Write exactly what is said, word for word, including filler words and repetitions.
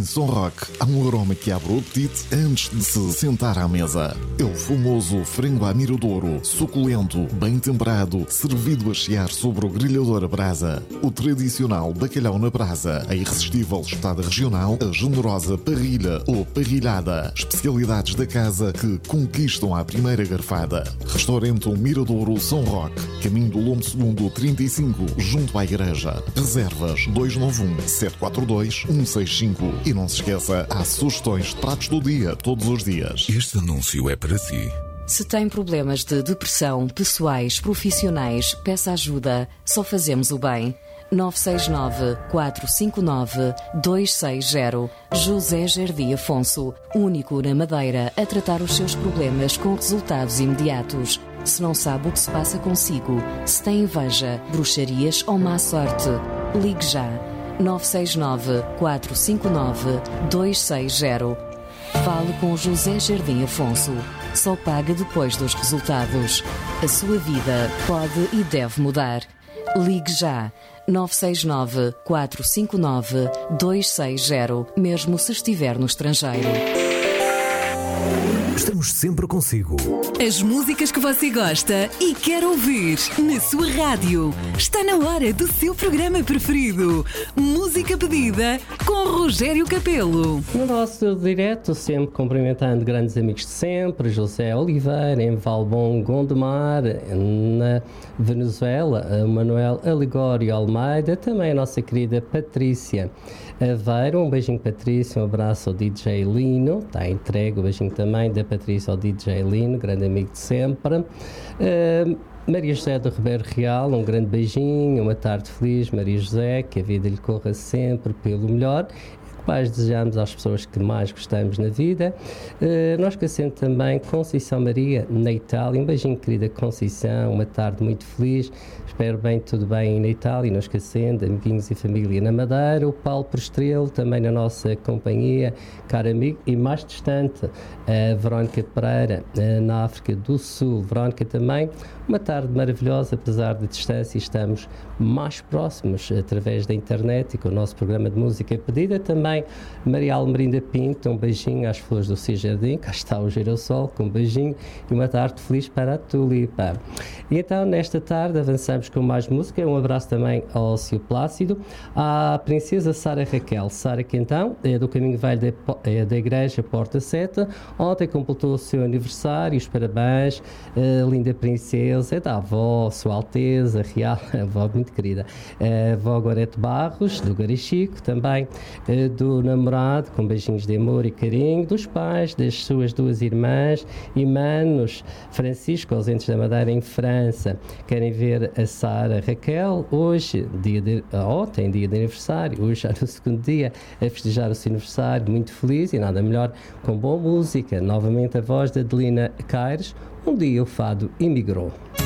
Em Som Rock há um aroma que abre o apetite antes de se sentar à mesa. É o famoso frango à miradouro, suculento, bem temperado, servido a chiar sobre o grelhador a brasa. O tradicional bacalhau na brasa, a irresistível espetada regional, a generosa parrilha ou parrilhada. Especialidades da casa que conquistam à primeira garfada. Restaurante O Miradouro Som Rock, caminho do Lombo Segundo trinta e cinco, junto à igreja. Reservas dois nove um, sete quatro dois, um seis cinco. E não se esqueça, há sugestões de pratos do dia, todos os dias. Este anúncio é para si. Se tem problemas de depressão, pessoais, profissionais, peça ajuda. Só fazemos o bem. nove seis nove, quatro cinco nove, dois seis zero. José Jardim Afonso, único na Madeira a tratar os seus problemas com resultados imediatos. Se não sabe o que se passa consigo, se tem inveja, bruxarias ou má sorte, ligue já. nove seis nove, quatro cinco nove, dois seis zero. Fale com José Jardim Afonso. Só paga depois dos resultados. A sua vida pode e deve mudar. Ligue já. nove seis nove, quatro cinco nove, dois seis zero, mesmo se estiver no estrangeiro. Estamos sempre consigo. As músicas que você gosta e quer ouvir na sua rádio. Está na hora do seu programa preferido. Música pedida com Rogério Capelo. No nosso direto, sempre cumprimentando grandes amigos de sempre, José Oliveira, em Valbom, Gondomar, na Venezuela, Manuel Aligório Almeida, também a nossa querida Patrícia Aveiro. Um beijinho, Patrícia, um abraço ao D J Lino, está entregue, um beijinho também da Patrícia ao D J Lino, grande amigo de sempre. Uh, Maria José do Ribeiro Real, um grande beijinho, uma tarde feliz, Maria José, que a vida lhe corra sempre pelo melhor. Quais desejamos às pessoas que mais gostamos na vida. Uh, nós conhecemos também Conceição Maria, na Itália. Um beijinho, querida Conceição, uma tarde muito feliz. Espero bem, tudo bem na Itália, não esquecendo, amiguinhos e família na Madeira. O Paulo Prestrelo, também na nossa companhia, caro amigo. E mais distante, a Verónica Pereira, na África do Sul. Verónica também, uma tarde maravilhosa, apesar da distância, estamos mais próximos através da internet e com o nosso programa de música pedida. Também Maria Almerinda Pinto, um beijinho às flores do seu jardim, cá está o girassol, com um beijinho e uma tarde feliz para a tulipa. E então, nesta tarde, avançamos com mais música. Um abraço também ao Cio Plácido, à princesa Sara Raquel. Sara, que então é do Caminho Velho da, é da Igreja Porta Seta. Ontem completou o seu aniversário, os parabéns, a linda princesa, é da avó, Sua Alteza Real, a avó muito querida, a avó Gorete Barros, do Garichico, também do namorado, com beijinhos de amor e carinho, dos pais, das suas duas irmãs e manos, Francisco, ausentes da Madeira em França. Querem ver a Sara Raquel hoje, dia de, ontem, dia de aniversário, hoje já no segundo dia, a festejar o seu aniversário, muito feliz e nada melhor com boa música. Novamente a voz de Adelina Caires, Um Dia o Fado Imigrou.